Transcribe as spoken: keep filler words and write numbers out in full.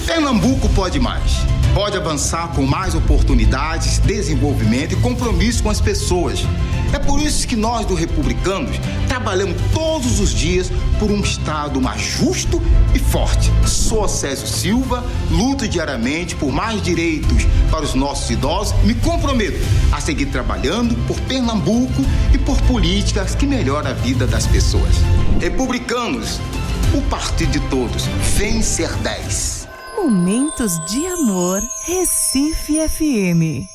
Pernambuco pode mais. Pode avançar com mais oportunidades, desenvolvimento e compromisso com as pessoas. É por isso que nós, do Republicanos, trabalhamos todos os dias por um Estado mais justo e forte. Sou Césio Silva, luto diariamente por mais direitos para os nossos idosos e me comprometo a seguir trabalhando por Pernambuco e por políticas que melhoram a vida das pessoas. Republicanos, o partido de todos, vencer dez. Momentos de Amor, Recife F M.